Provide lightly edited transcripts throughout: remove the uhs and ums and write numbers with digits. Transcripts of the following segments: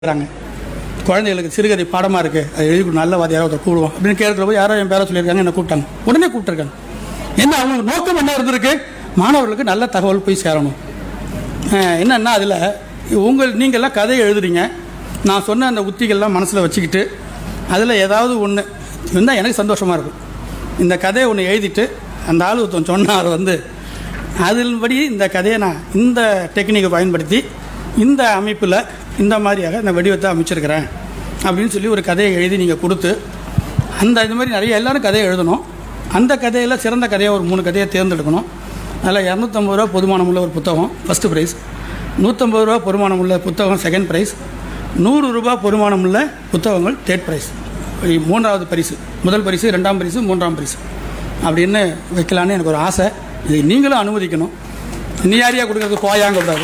கேட்குறாங்க. குழந்தைகளுக்கு சிறுகதை பாடமாக இருக்குது, அது எழுதி நல்ல வாதியாரோ அதை கூடுவோம் அப்படின்னு கேட்குறப்போ யாரோ என் பேரை சொல்லியிருக்காங்க, என்னை கூப்பிட்டாங்க. உடனே கூப்பிட்டுருக்காங்க. என்ன அவங்களுக்கு நோக்கம் என்ன இருந்திருக்கு? மாணவர்களுக்கு நல்ல தகவல் போய் சேரணும். என்னென்னா அதில் நீங்கள்லாம் கதை எழுதுறீங்க, நான் சொன்ன அந்த உத்திகள்லாம் மனசில் வச்சுக்கிட்டு அதில் ஏதாவது ஒன்று இருந்தால் எனக்கு சந்தோஷமாக இருக்கும். இந்த கதையை ஒன்று எழுதிட்டு அந்த ஆள் ஒருத்தன் சொன்னார் அதில்படி இந்த கதையை நான் இந்த டெக்னிக்கை பயன்படுத்தி இந்த அமைப்பில் இந்த மாதிரியாக இந்த வடிவத்தை அமைச்சிருக்கிறேன் அப்படின்னு சொல்லி ஒரு கதையை எழுதி நீங்கள் கொடுத்து இது மாதிரி நிறைய எல்லோரும் கதையை எழுதணும். அந்த கதையில் சிறந்த கதையை ஒரு 3 கதையை தேர்ந்தெடுக்கணும். அதில் 250 ரூபா பொதுமானம் உள்ள ஒரு புத்தகம் ஃபஸ்ட்டு ப்ரைஸ், 150 ரூபா பொறுமானம் உள்ள புத்தகம் செகண்ட் ப்ரைஸ், 100 ரூபா பொறுமானம் உள்ள புத்தகங்கள் தேர்ட் ப்ரைஸ், 3வது பரிசு, முதல் பரிசு, 2ஆம் பரிசு, 3ஆம் பரிசு அப்படின்னு வைக்கலான்னு எனக்கு ஒரு ஆசை. இதை நீங்களும் அனுமதிக்கணும். நீ யாரையா கொடுக்குறது போயாங்க கூடாது.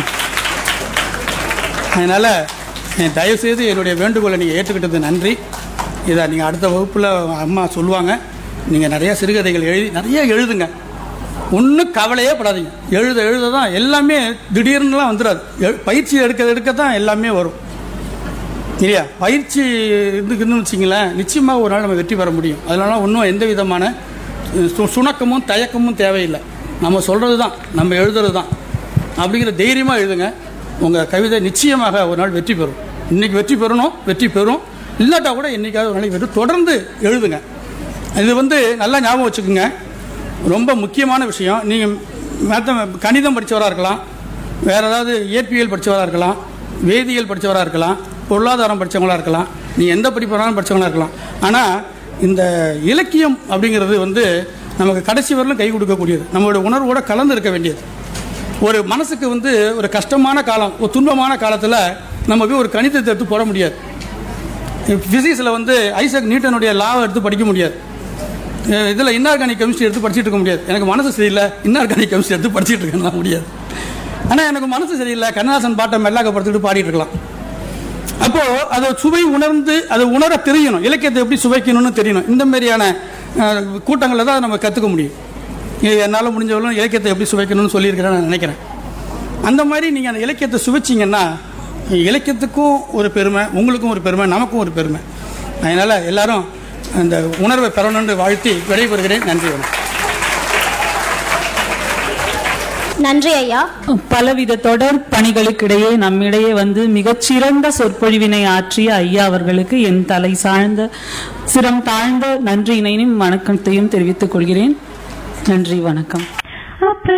அதனால் தயவுசெய்து என்னுடைய வேண்டுகோளை நீங்கள் ஏற்றுக்கிட்டது நன்றி. இதை நீங்கள் அடுத்த வகுப்பில் அம்மா சொல்லுவாங்க. நீங்கள் நிறையா சிறுகதைகள் நிறைய எழுதுங்க. ஒன்றும் கவலையே படாதீங்க. எழுத தான் எல்லாமே திடீர்னுலாம் வந்துடாது. பயிற்சி எடுக்க தான் எல்லாமே வரும் இல்லையா? பயிற்சி இருக்குன்னு வச்சிங்களேன், நிச்சயமாக ஒரு நாள் நம்ம வெற்றி பெற முடியும். அதனால ஒன்றும் எந்த விதமான சுணக்கமும் தயக்கமும் தேவையில்லை. நம்ம சொல்கிறது தான், நம்ம எழுதுறது தான் அப்படிங்கிற தைரியமாக எழுதுங்க. உங்கள் கவிதை நிச்சயமாக ஒரு நாள் வெற்றி பெறும். இன்றைக்கி வெற்றி பெறும் இல்லாட்டா கூட என்றைக்காவது ஒரு நாளைக்கு தொடர்ந்து எழுதுங்க. இது நல்லா ஞாபகம் வச்சுக்கோங்க. ரொம்ப முக்கியமான விஷயம். நீங்கள் கணிதம் படித்தவராக இருக்கலாம், வேறு ஏதாவது இயற்பியல் படித்தவராக இருக்கலாம், வேதியியல் படித்தவராக இருக்கலாம், பொருளாதாரம் படித்தவங்களாக இருக்கலாம், நீங்கள் எந்த படிப்பானாலும் படித்தவங்களாக இருக்கலாம். ஆனால் இந்த இலக்கியம் அப்படிங்கிறது நமக்கு கடைசி வரலும் கை கொடுக்கக்கூடியது, நம்மளோட உணர்வோடு கலந்து இருக்க வேண்டியது. ஒரு மனசுக்கு ஒரு கஷ்டமான காலம், ஒரு துன்பமான காலத்தில் நம்ம போய் ஒரு கணிதத்தை எடுத்து போட முடியாது. ஃபிசிக்ஸில் ஐசக் நியூட்டனுடைய லாவை எடுத்து படிக்க முடியாது. இதில் இன்ஆர்கானிக் கெமிஸ்ட்ரி எடுத்து படிச்சுட்டு இருக்க முடியாது. எனக்கு மனசு சரியில்லை, இன்ஆர்கானிக் கெமிஸ்ட்ரி எடுத்து படிச்சுட்டு இருக்கேன் முடியாது. ஆனால் எனக்கு மனசு சரியில்லை, கண்ணதாசன் பாட்டை மெல்லாக்க படுத்துக்கிட்டு பாடிட்டு இருக்கலாம். அப்போது அதை சுவை உணர்ந்து அதை உணர தெரியணும். இலக்கியத்தை எப்படி சுவைக்கணும்னு தெரியணும். இந்த மாதிரியான கூட்டங்களில் தான் நம்ம கற்றுக்க முடியும். என்னால் முடிஞ்சவங்களும் இலக்கியத்தை எப்படி சுவைக்கணும்னு சொல்லியிருக்கிறேன்னு நான் நினைக்கிறேன். அந்த மாதிரி நீங்கள் அந்த இலக்கியத்தை சுவைச்சிங்கன்னா இலக்கியத்துக்கும் ஒரு பெருமை, உங்களுக்கும் ஒரு பெருமை, நமக்கும் ஒரு பெருமை. அதனால் எல்லாரும் அந்த உணர்வை பெறணும்னு வாழ்த்தி விடைபெறுகிறேன். நன்றி. நன்றி ஐயா. பலவித தொடர் பணிகளுக்கிடையே நம்மிடையே மிகச்சிறந்த சொற்பொழிவினை ஆற்றிய ஐயா அவர்களுக்கு என் தலை சார்ந்த சிரம் தாழ்ந்த நன்றியினையும் வணக்கத்தையும் தெரிவித்துக் கொள்கிறேன். நன்றி, வணக்கம்.